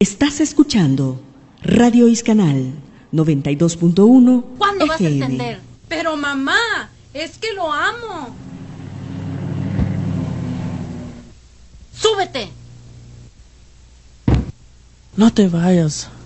Estás escuchando Radio Iscanal 92.1 ¿Cuándo vas a FM. entender? Pero mamá, es que lo amo. ¡Súbete! No te vayas.